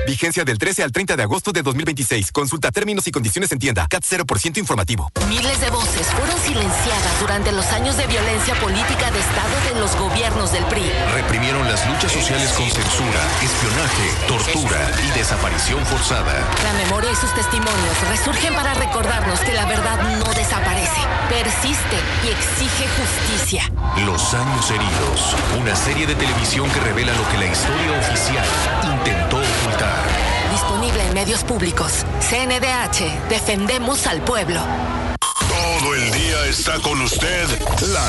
Vigencia del 13 al 30 de agosto de 2026. Consulta términos y condiciones en tienda. CAT 0% informativo. Miles de voces fueron silenciadas durante los años de violencia política de Estado de los gobiernos del PRI. Reprimieron las luchas sociales con censura, espionaje, tortura y desaparición forzada. La memoria y sus testimonios resurgen para recordarnos que la verdad no desaparece, persiste y exige justicia. Los años heridos. Una serie de televisión que revela lo que la historia oficial intentó ocultar. Disponible en medios públicos. CNDH. Defendemos al pueblo. Todo el día está con usted la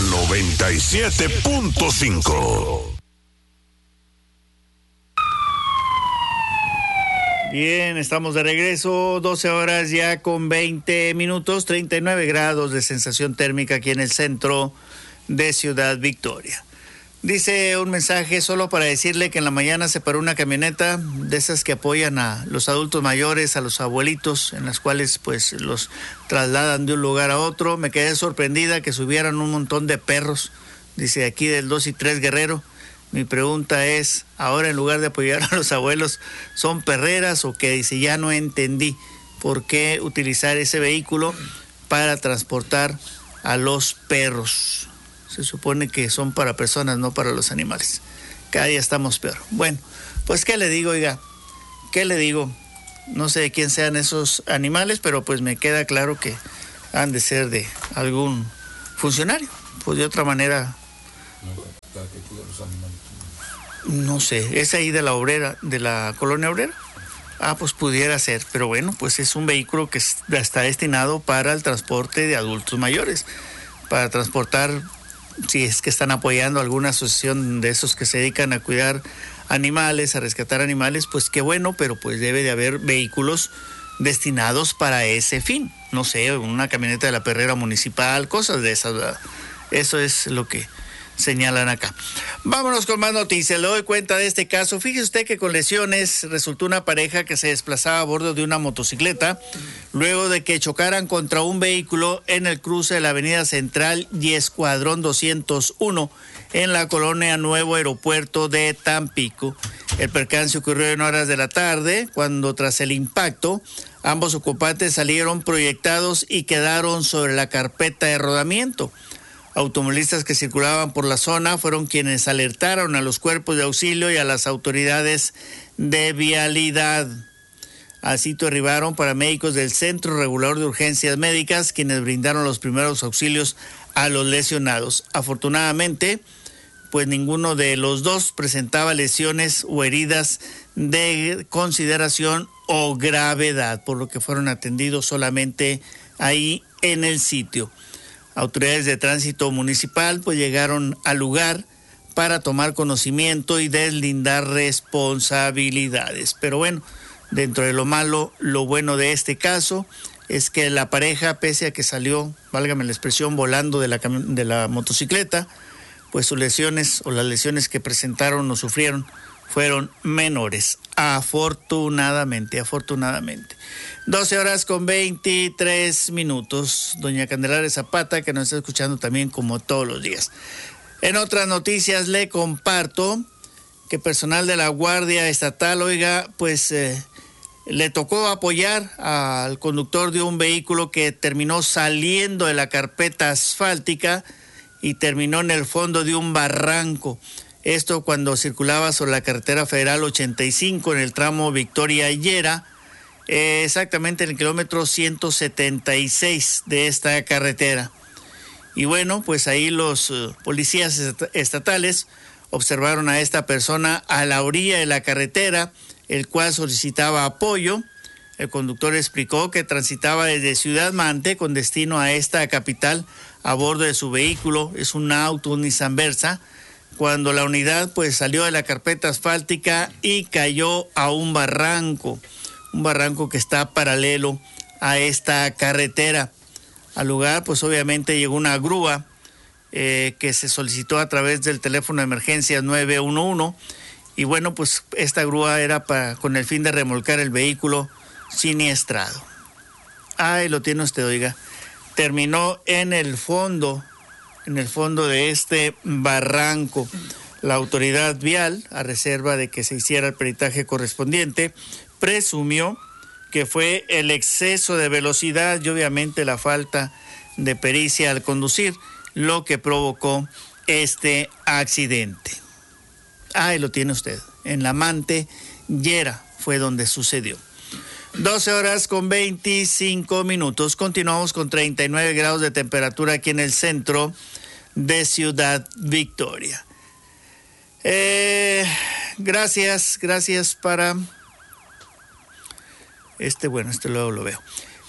97.5. Bien, estamos de regreso, 12 horas ya con 20 minutos, 39 grados de sensación térmica aquí en el centro de Ciudad Victoria. Dice un mensaje solo para decirle que en la mañana se paró una camioneta de esas que apoyan a los adultos mayores, a los abuelitos, en las cuales pues los trasladan de un lugar a otro. Me quedé sorprendida que subieran un montón de perros, dice aquí del 2 y 3 Guerrero. Mi pregunta es, ahora en lugar de apoyar a los abuelos, ¿son perreras o qué? Dice, ya no entendí por qué utilizar ese vehículo para transportar a los perros. Se supone que son para personas, no para los animales. Cada día estamos peor. Bueno, pues ¿qué le digo, oiga? ¿Qué le digo? No sé de quién sean esos animales, pero pues me queda claro que han de ser de algún funcionario. Pues de otra manera... No sé, ¿es ahí de la obrera, de la colonia obrera? Ah, pues pudiera ser, pero bueno, pues es un vehículo que está destinado para el transporte de adultos mayores, para transportar, si es que están apoyando alguna asociación de esos que se dedican a cuidar animales, a rescatar animales, pues qué bueno, pero pues debe de haber vehículos destinados para ese fin. No sé, una camioneta de la perrera municipal, cosas de esas, ¿verdad? Eso es lo que señalan acá. Vámonos con más noticias. Le doy cuenta de este caso. Fíjese usted que con lesiones resultó una pareja que se desplazaba a bordo de una motocicleta luego de que chocaran contra un vehículo en el cruce de la Avenida Central y Escuadrón 201 en la colonia Nuevo Aeropuerto de Tampico. El percance ocurrió en horas de la tarde, cuando tras el impacto ambos ocupantes salieron proyectados y quedaron sobre la carpeta de rodamiento. Automovilistas que circulaban por la zona fueron quienes alertaron a los cuerpos de auxilio y a las autoridades de vialidad. Al sitio arribaron paramédicos del Centro Regulador de Urgencias Médicas, quienes brindaron los primeros auxilios a los lesionados. Afortunadamente, pues ninguno de los dos presentaba lesiones o heridas de consideración o gravedad, por lo que fueron atendidos solamente ahí en el sitio. Autoridades de tránsito municipal pues llegaron al lugar para tomar conocimiento y deslindar responsabilidades. Pero bueno, dentro de lo malo, lo bueno de este caso es que la pareja, pese a que salió, válgame la expresión, volando de la motocicleta, pues sus lesiones o las lesiones que presentaron o sufrieron fueron menores, afortunadamente. 12 horas con 23 minutos. Doña Candelaria Zapata, que nos está escuchando también como todos los días. En otras noticias le comparto que personal de la Guardia Estatal, oiga, pues le tocó apoyar al conductor de un vehículo que terminó saliendo de la carpeta asfáltica y terminó en el fondo de un barranco. Esto cuando circulaba sobre la carretera federal 85 en el tramo Victoria-Llera, exactamente en el kilómetro 176 de esta carretera. Y bueno, pues ahí los policías estatales observaron a esta persona a la orilla de la carretera, el cual solicitaba apoyo. El conductor explicó que transitaba desde Ciudad Mante con destino a esta capital a bordo de su vehículo, es un auto, un Nissan Versa, cuando la unidad pues salió de la carpeta asfáltica y cayó a un barranco que está paralelo a esta carretera. Al lugar pues obviamente llegó una grúa que se solicitó a través del teléfono de emergencias 911 y bueno, pues esta grúa era con el fin de remolcar el vehículo siniestrado. Ahí lo tiene usted, oiga. Terminó en el fondo de este barranco. La autoridad vial, a reserva de que se hiciera el peritaje correspondiente, presumió que fue el exceso de velocidad y obviamente la falta de pericia al conducir lo que provocó este accidente. Ahí lo tiene usted, en La Mante, Llera fue donde sucedió. 12:25. Continuamos con 39 grados de temperatura aquí en el centro de Ciudad Victoria. Gracias para luego lo veo.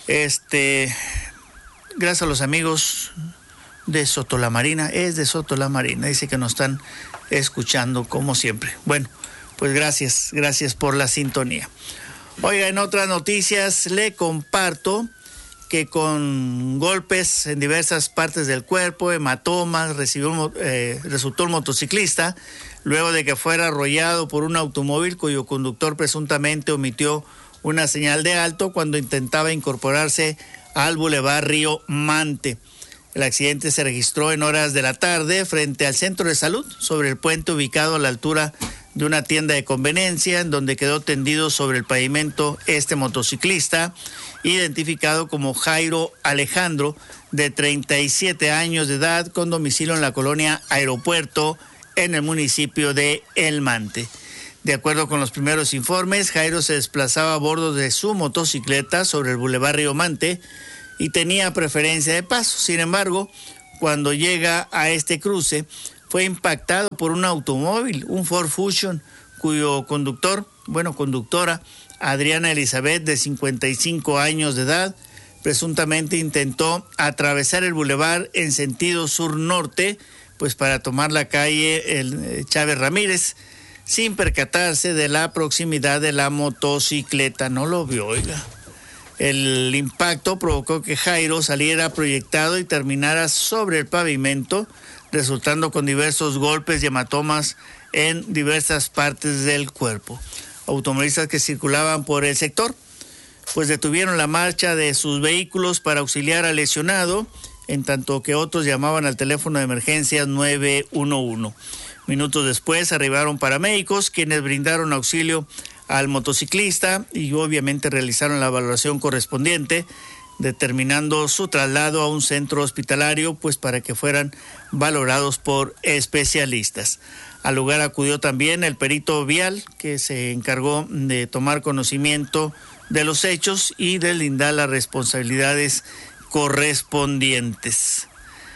Gracias a los amigos de Soto La Marina, es de Soto La Marina, dice que nos están escuchando como siempre. Bueno, pues gracias por la sintonía. Oiga, en otras noticias le comparto que con golpes en diversas partes del cuerpo, hematomas, resultó un motociclista luego de que fuera arrollado por un automóvil cuyo conductor presuntamente omitió una señal de alto cuando intentaba incorporarse al Boulevard Río Mante. El accidente se registró en horas de la tarde frente al centro de salud, sobre el puente ubicado a la altura de una tienda de conveniencia, en donde quedó tendido sobre el pavimento este motociclista, identificado como Jairo Alejandro, de 37 años de edad, con domicilio en la colonia Aeropuerto, en el municipio de El Mante. De acuerdo con los primeros informes, Jairo se desplazaba a bordo de su motocicleta sobre el Boulevard Río Mante y tenía preferencia de paso. Sin embargo, cuando llega a este cruce, fue impactado por un automóvil, un Ford Fusion, cuyo conductora, Adriana Elizabeth, de 55 años de edad, presuntamente intentó atravesar el bulevar en sentido sur-norte, pues para tomar la calle Chávez Ramírez, sin percatarse de la proximidad de la motocicleta. No lo vio, oiga. El impacto provocó que Jairo saliera proyectado y terminara sobre el pavimento, resultando con diversos golpes y hematomas en diversas partes del cuerpo. Automovilistas que circulaban por el sector, pues detuvieron la marcha de sus vehículos para auxiliar al lesionado, en tanto que otros llamaban al teléfono de emergencias 911. Minutos después arribaron paramédicos, quienes brindaron auxilio al motociclista y obviamente realizaron la valoración correspondiente, determinando su traslado a un centro hospitalario, pues para que fueran valorados por especialistas. Al lugar acudió también el perito vial, que se encargó de tomar conocimiento de los hechos y de lindar las responsabilidades correspondientes.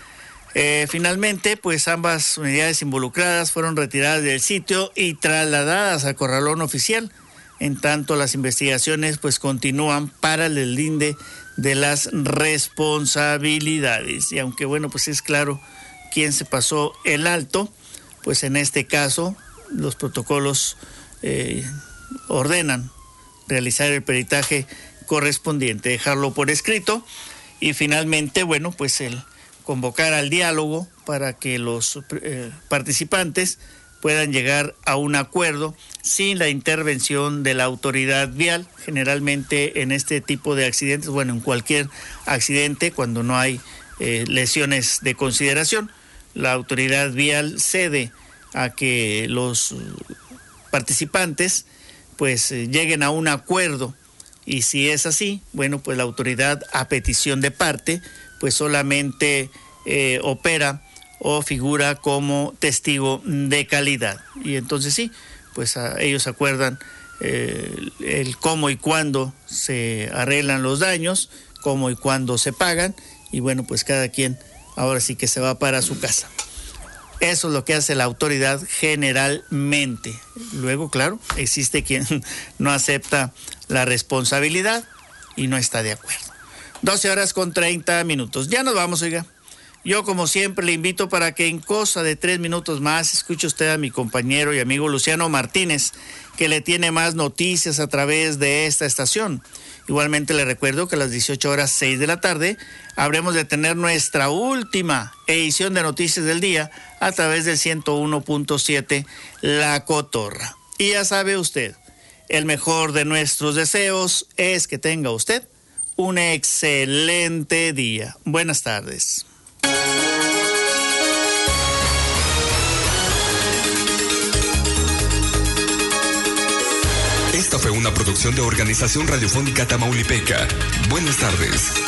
Finalmente, pues ambas unidades involucradas fueron retiradas del sitio y trasladadas al corralón oficial. En tanto, las investigaciones pues continúan para el deslinde de las responsabilidades. Y aunque pues es claro quién se pasó el alto, pues en este caso los protocolos ordenan realizar el peritaje correspondiente, dejarlo por escrito y finalmente, pues el convocar al diálogo para que los participantes puedan llegar a un acuerdo sin la intervención de la autoridad vial. Generalmente en este tipo de accidentes, en cualquier accidente, cuando no hay lesiones de consideración, la autoridad vial cede a que los participantes pues lleguen a un acuerdo, y si es así, pues la autoridad, a petición de parte, pues solamente opera o figura como testigo de calidad. Y entonces sí, pues ellos acuerdan el cómo y cuándo se arreglan los daños, cómo y cuándo se pagan, y pues cada quien ahora sí que se va para su casa. Eso es lo que hace la autoridad generalmente. Luego, claro, existe quien no acepta la responsabilidad y no está de acuerdo. 12:30. Ya nos vamos, oiga. Yo, como siempre, le invito para que en cosa de 3 minutos más escuche usted a mi compañero y amigo Luciano Martínez, que le tiene más noticias a través de esta estación. Igualmente le recuerdo que a las 18:06 de la tarde habremos de tener nuestra última edición de Noticias del Día a través del 101.7 La Cotorra. Y ya sabe usted, el mejor de nuestros deseos es que tenga usted un excelente día. Buenas tardes. Esta fue una producción de Organización Radiofónica Tamaulipeca. Buenas tardes.